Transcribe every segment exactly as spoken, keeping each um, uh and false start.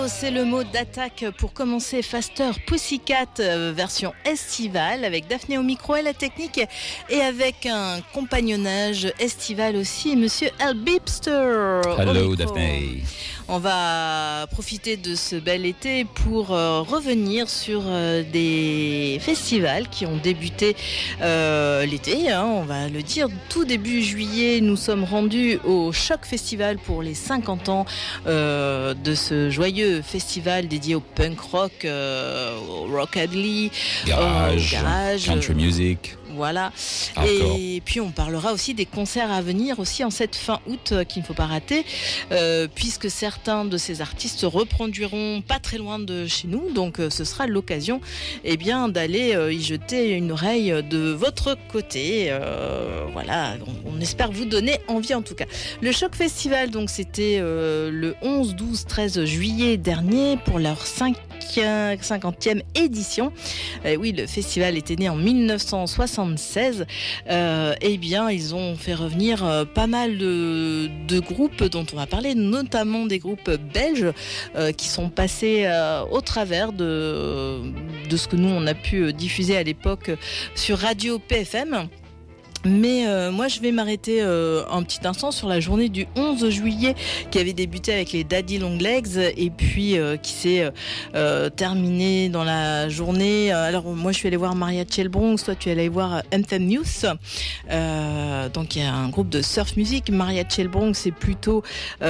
c'est le mot d'attaque pour commencer Faster Pussycat euh, version estivale avec Daphné au micro et la technique et avec un compagnonnage estival aussi, Monsieur Al Bipster. Hello Daphné. On va profiter de ce bel été pour euh, revenir sur euh, des festivals qui ont débuté euh, l'été, hein, on va le dire. Tout début juillet, nous sommes rendus au Choc Festival pour les cinquante ans euh, de ce joyeux festival dédié au punk rock, euh, au rockabilly, garage, au garage, country music. Voilà. Hardcore. Et puis on parlera aussi des concerts à venir aussi en cette fin août euh, qu'il ne faut pas rater, euh, puisque certains de ces artistes reproduiront pas très loin de chez nous, donc euh, ce sera l'occasion eh bien, d'aller euh, y jeter une oreille de votre côté. Euh, voilà, on, on espère vous donner envie en tout cas. Le Choc Festival, donc c'était euh, le onze, douze, treize juillet dernier pour leur cinquantième édition. Euh, oui, le festival était né en dix-neuf cent soixante-seize. Euh, eh bien, ils ont fait revenir euh, pas mal de, de groupes dont on va parler, notamment des groupes belges euh, qui sont passés euh, au travers de, de ce que nous, on a pu diffuser à l'époque sur Radio P F M. Mais euh, moi je vais m'arrêter euh, un petit instant sur la journée du onze juillet qui avait débuté avec les Daddy Long Legs et puis euh, qui s'est euh, terminée dans la journée. Alors moi je suis allée voir Mariachi El Bronx, toi tu es allée voir Anthem Youth, euh, donc il y a un groupe de surf music. Mariachi El Bronx c'est plutôt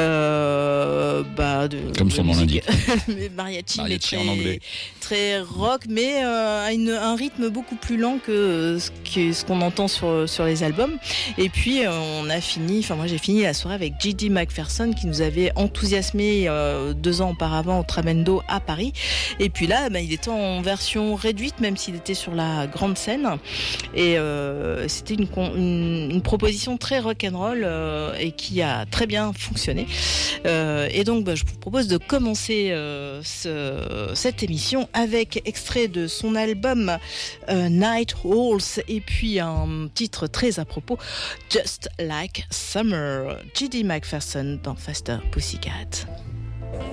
euh, bah, de, comme de son nom l'indique. mariachi, mariachi mais très, en anglais. Très rock, mais euh, à une, un rythme beaucoup plus lent que ce, que, ce qu'on entend sur, sur les albums. Et puis euh, on a fini, enfin moi j'ai fini la soirée avec J D McPherson qui nous avait enthousiasmé euh, deux ans auparavant au Tremendo à Paris. Et puis là, bah, il était en version réduite, même s'il était sur la grande scène. Et euh, c'était une, une, une proposition très rock'n'roll euh, et qui a très bien fonctionné. Euh, et donc bah, je vous propose de commencer euh, ce, cette émission avec extrait de son album euh, Night Halls et puis un titre très à propos, Just Like Summer. J D McPherson dans Faster Pussycat.